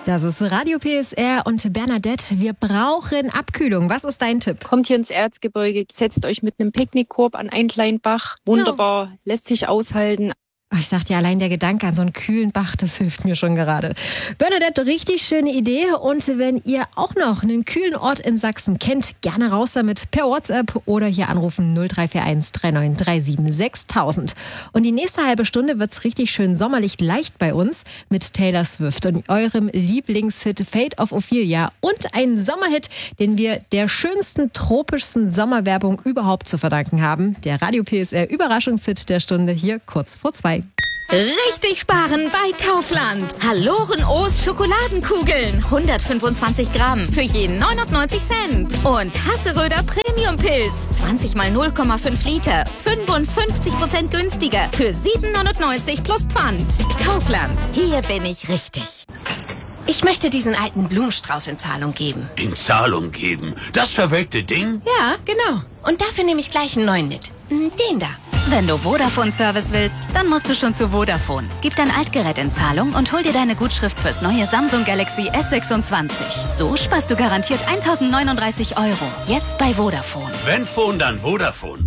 Das ist Radio PSR und Bernadette, wir brauchen Abkühlung. Was ist dein Tipp? Kommt hier ins Erzgebirge, setzt euch mit einem Picknickkorb an einen kleinen Bach. Wunderbar, lässt sich aushalten. Ich sag dir, allein der Gedanke an so einen kühlen Bach, das hilft mir schon gerade. Bernadette, richtig schöne Idee. Und wenn ihr auch noch einen kühlen Ort in Sachsen kennt, gerne raus damit per WhatsApp oder hier anrufen 0341 3937 6000. Und die nächste halbe Stunde wird's richtig schön sommerlich leicht bei uns mit Taylor Swift und eurem Lieblingshit Fate of Ophelia und ein Sommerhit, den wir der schönsten, tropischsten Sommerwerbung überhaupt zu verdanken haben. Der Radio PSR Überraschungshit der Stunde hier kurz vor 2. Richtig sparen bei Kaufland. Haloren O's Schokoladenkugeln. 125 Gramm für je 99 Cent. Und Hasseröder Premium Pilz. 20 mal 0,5 Liter. 55% günstiger. Für 7,99 plus Pfand. Kaufland. Hier bin ich richtig. Ich möchte diesen alten Blumenstrauß in Zahlung geben. In Zahlung geben? Das verwelkte Ding? Ja, genau. Und dafür nehme ich gleich einen neuen mit. Den da. Wenn du Vodafone-Service willst, dann musst du schon zu Vodafone. Gib dein Altgerät in Zahlung und hol dir deine Gutschrift fürs neue Samsung Galaxy S26. So sparst du garantiert 1.039 €. Jetzt bei Vodafone. Wenn Phone, dann Vodafone.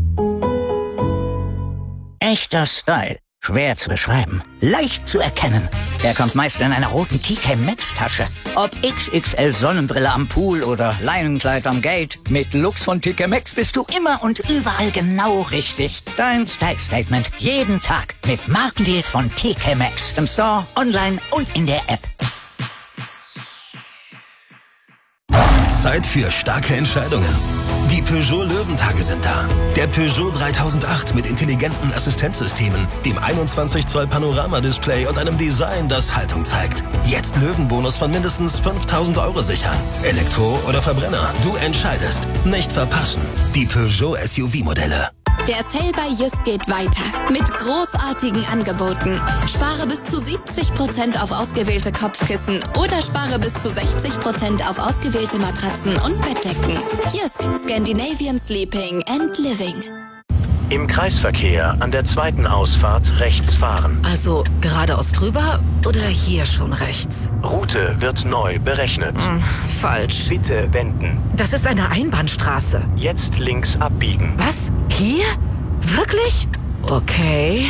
Echter Style. Schwer zu beschreiben. Leicht zu erkennen. Er kommt meist in einer roten TK Maxx Tasche. Ob XXL Sonnenbrille am Pool oder Leinenkleid am Gate. Mit Looks von TK Maxx bist du immer und überall genau richtig. Dein Style Statement. Jeden Tag. Mit Markendeals von TK Maxx. Im Store, online und in der App. Zeit für starke Entscheidungen. Die Peugeot Löwentage sind da. Der Peugeot 3008 mit intelligenten Assistenzsystemen, dem 21 Zoll Panoramadisplay und einem Design, das Haltung zeigt. Jetzt Löwenbonus von mindestens 5.000 € sichern. Elektro oder Verbrenner, du entscheidest. Nicht verpassen. Die Peugeot SUV-Modelle. Der Sale bei Jysk geht weiter mit großartigen Angeboten. Spare bis zu 70% auf ausgewählte Kopfkissen oder spare bis zu 60% auf ausgewählte Matratzen und Bettdecken. Jysk, Scandinavian Sleeping and Living. Im Kreisverkehr an der zweiten Ausfahrt rechts fahren. Also geradeaus drüber oder hier schon rechts? Route wird neu berechnet. Falsch. Bitte wenden. Das ist eine Einbahnstraße. Jetzt links abbiegen. Was? Hier? Wirklich? Okay.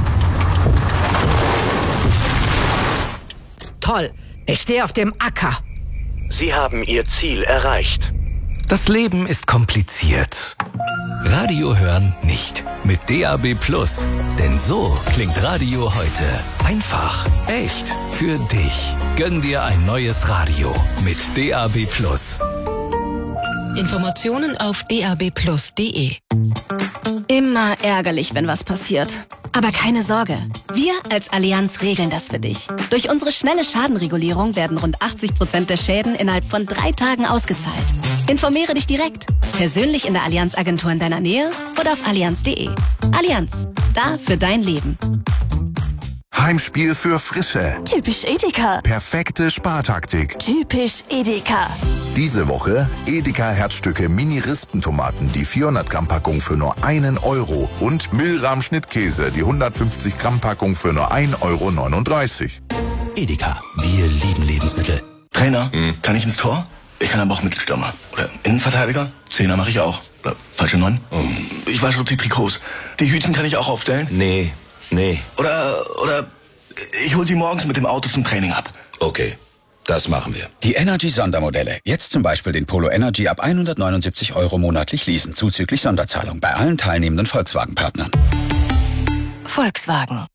Toll. Ich stehe auf dem Acker. Sie haben Ihr Ziel erreicht. Das Leben ist kompliziert. Radio hören nicht. Mit DAB+. Denn so klingt Radio heute. Einfach, echt, für dich. Gönn dir ein neues Radio mit DAB+. Informationen auf dabplus.de. Immer ärgerlich, wenn was passiert. Aber keine Sorge, wir als Allianz regeln das für dich. Durch unsere schnelle Schadenregulierung werden rund 80% der Schäden innerhalb von 3 Tagen ausgezahlt. Informiere dich direkt, persönlich in der Allianz-Agentur in deiner Nähe oder auf allianz.de. Allianz, da für dein Leben. Heimspiel für Frische. Typisch Edeka. Perfekte Spartaktik. Typisch Edeka. Diese Woche Edeka Herzstücke Mini-Rispentomaten, die 400 Gramm Packung für nur 1 € und Milram Schnittkäse, die 150 Gramm Packung für nur 1,39 €. Edeka, wir lieben Lebensmittel. Trainer, kann ich ins Tor? Ich kann aber auch Mittelstürmer. Oder Innenverteidiger? Zehner mache ich auch. Oder falsche 9? Ich wasche auch die Trikots. Die Hütchen kann ich auch aufstellen? Nee. Oder ich hol sie morgens mit dem Auto zum Training ab. Okay, das machen wir. Die Energy-Sondermodelle. Jetzt zum Beispiel den Polo Energy ab 179 € monatlich leasen, zuzüglich Sonderzahlung bei allen teilnehmenden Volkswagen-Partnern. Volkswagen.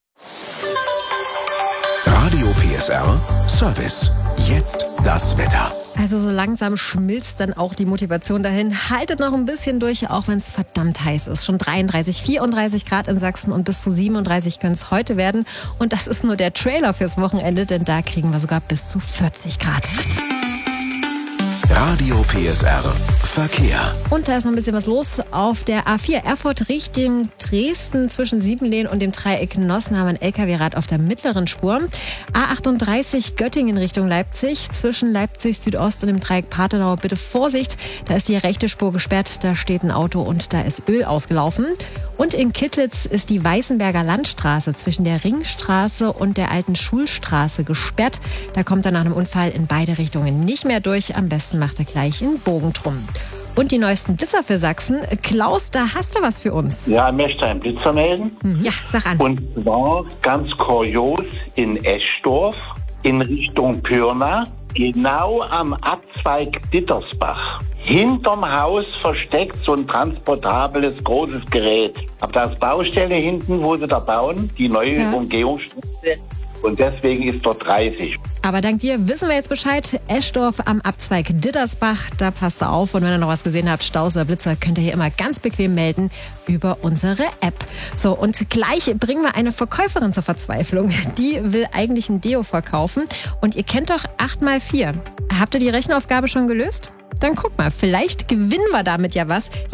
Radio PSR Service. Jetzt das Wetter. Also so langsam schmilzt dann auch die Motivation dahin. Haltet noch ein bisschen durch, auch wenn es verdammt heiß ist. Schon 33, 34 Grad in Sachsen und bis zu 37 können es heute werden. Und das ist nur der Trailer fürs Wochenende, denn da kriegen wir sogar bis zu 40 Grad. Radio PSR Verkehr. Und da ist noch ein bisschen was los. Auf der A4 Erfurt Richtung Dresden zwischen Siebenlehn und dem Dreieck Nossen haben wir ein LKW-Rad auf der mittleren Spur. A38 Göttingen Richtung Leipzig zwischen Leipzig Südost und dem Dreieck Pathenau. Bitte Vorsicht, da ist die rechte Spur gesperrt, da steht ein Auto und da ist Öl ausgelaufen. Und in Kittlitz ist die Weißenberger Landstraße zwischen der Ringstraße und der alten Schulstraße gesperrt. Da kommt er nach einem Unfall in beide Richtungen nicht mehr durch. Am besten macht er gleich einen Bogen drum. Und die neuesten Blitzer für Sachsen. Klaus, da hast du was für uns. Ja, ich möchte einen Blitzer melden. Ja, sag an. Und zwar ganz kurios in Eschdorf in Richtung Pirna, genau am Abzweig Dittersbach. Hinterm Haus versteckt so ein transportables, großes Gerät. Ab da ist Baustelle hinten, wo sie da bauen, die neue Umgehungsstraße. Und deswegen ist dort 30. Aber dank dir wissen wir jetzt Bescheid. Eschdorf am Abzweig Dittersbach, da passt auf. Und wenn ihr noch was gesehen habt, Staus oder Blitzer, könnt ihr hier immer ganz bequem melden über unsere App. So, und gleich bringen wir eine Verkäuferin zur Verzweiflung. Die will eigentlich ein Deo verkaufen. Und ihr kennt doch 8x4. Habt ihr die Rechenaufgabe schon gelöst? Dann guck mal, vielleicht gewinnen wir damit ja was.